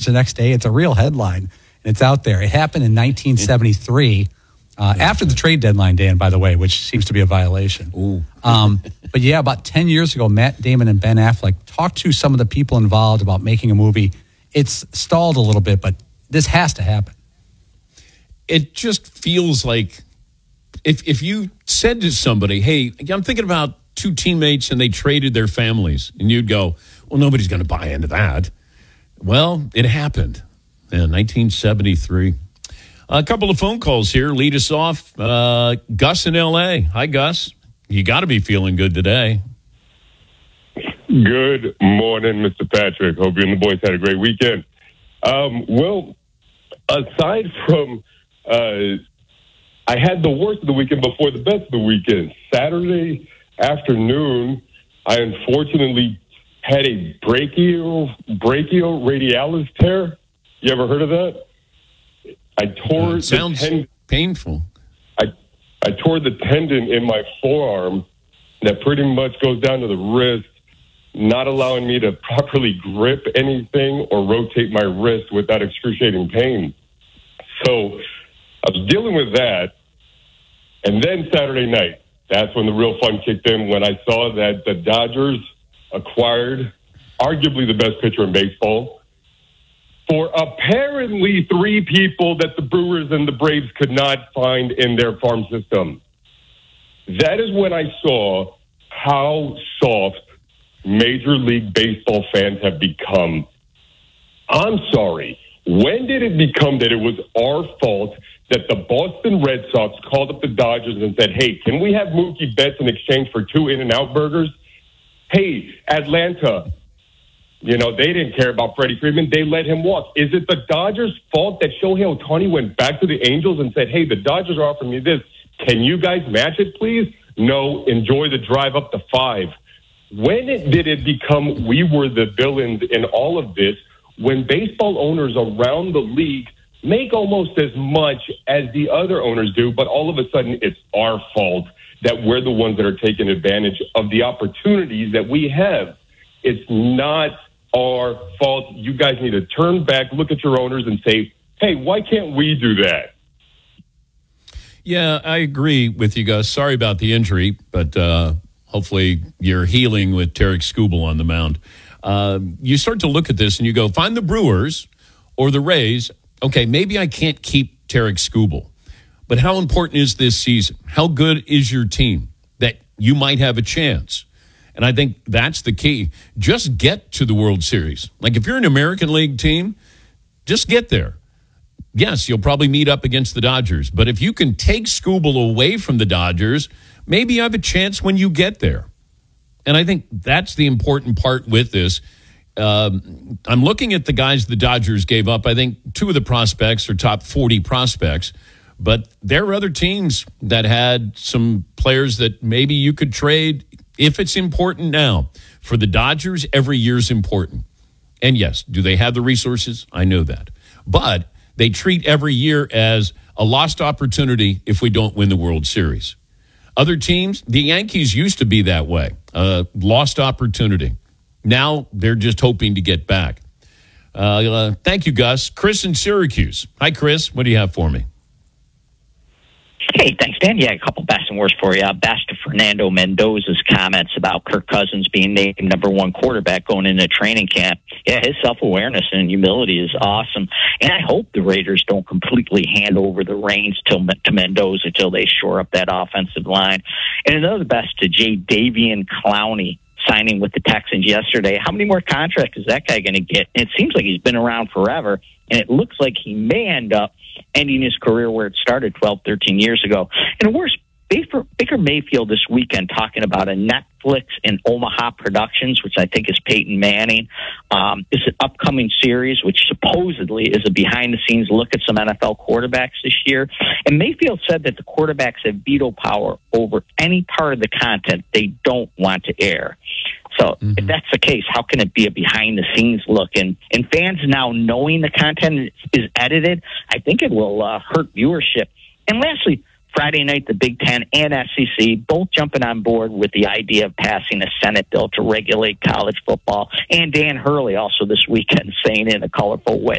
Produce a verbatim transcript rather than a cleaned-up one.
the next day. It's a real headline, and it's out there. It happened in nineteen seventy-three, uh, after the trade deadline, Dan, by the way, which seems to be a violation. Ooh. Um, but yeah, about ten years ago, Matt Damon and Ben Affleck talked to some of the people involved about making a movie. It's stalled a little bit, but this has to happen. It just feels like if if you said to somebody, hey, I'm thinking about two teammates and they traded their families, and you'd go, well, nobody's going to buy into that. Well, it happened in nineteen seventy-three. A couple of phone calls here. Lead us off. Uh, Gus in L A. Hi, Gus. You got to be feeling good today. Good morning, Mister Patrick. Hope you and the boys had a great weekend. Um, well, aside from, uh, I had the worst of the weekend before the best of the weekend. Saturday afternoon, I unfortunately had a brachial brachioradialis tear. You ever heard of that? I tore. Uh, it sounds the ten- painful. I I tore the tendon in my forearm that pretty much goes down to the wrist, not allowing me to properly grip anything or rotate my wrist without excruciating pain. So I was dealing with that. And then Saturday night, that's when the real fun kicked in, when I saw that the Dodgers acquired arguably the best pitcher in baseball for apparently three people that the Brewers and the Braves could not find in their farm system. That is when I saw how soft Major League Baseball fans have become. I'm sorry. When did it become that it was our fault that the Boston Red Sox called up the Dodgers and said, hey, can we have Mookie Betts in exchange for two In-N-Out burgers? Hey, Atlanta, you know, they didn't care about Freddie Freeman. They let him walk. Is it the Dodgers' fault that Shohei Ohtani went back to the Angels and said, hey, the Dodgers are offering me this. Can you guys match it, please? No, enjoy the drive up to five. When it, did it become we were the villains in all of this, when baseball owners around the league make almost as much as the other owners do, but all of a sudden it's our fault that we're the ones that are taking advantage of the opportunities that we have? It's not our fault. You guys need to turn back, look at your owners and say, hey, why can't we do that? Yeah, I agree with you guys. Sorry about the injury, but uh, hopefully you're healing with Tarek Skubal on the mound. Uh, you start to look at this and you go, find the Brewers or the Rays. Okay, maybe I can't keep Tarek Skubal, but how important is this season? How good is your team that you might have a chance? And I think that's the key. Just get to the World Series. Like if you're an American League team, just get there. Yes, you'll probably meet up against the Dodgers, but if you can take Skubal away from the Dodgers, maybe you have a chance when you get there. And I think that's the important part with this. Um, I'm looking at the guys the Dodgers gave up. I think two of the prospects are top forty prospects, but there are other teams that had some players that maybe you could trade if it's important now. For the Dodgers, every year is important. And yes, do they have the resources? I know that. But they treat every year as a lost opportunity if we don't win the World Series. Other teams, the Yankees used to be that way, a lost opportunity. Now they're just hoping to get back. Uh, uh, thank you, Gus. Chris in Syracuse. Hi, Chris. What do you have for me? Hey, thanks, Dan. Yeah, a couple best and worst for you. Best to Fernando Mendoza's comments about Kirk Cousins being named number one quarterback going into training camp. Yeah, his self-awareness and humility is awesome. And I hope the Raiders don't completely hand over the reins to, to Mendoza until they shore up that offensive line. And another best to Jadeveon Clowney, signing with the Texans yesterday. How many more contracts is that guy going to get? And it seems like he's been around forever, and it looks like he may end up ending his career where it started twelve, thirteen years ago. And worse, Baker, Baker Mayfield this weekend talking about a Netflix and Omaha Productions, which I think is Peyton Manning. Um, it's an upcoming series, which supposedly is a behind-the-scenes look at some N F L quarterbacks this year. And Mayfield said that the quarterbacks have veto power over any part of the content they don't want to air. So mm-hmm. if that's the case, how can it be a behind-the-scenes look? And, and fans now knowing the content is edited, I think it will uh, hurt viewership. And lastly, Friday night, the Big Ten and S E C both jumping on board with the idea of passing a Senate bill to regulate college football. And Dan Hurley also this weekend saying in a colorful way,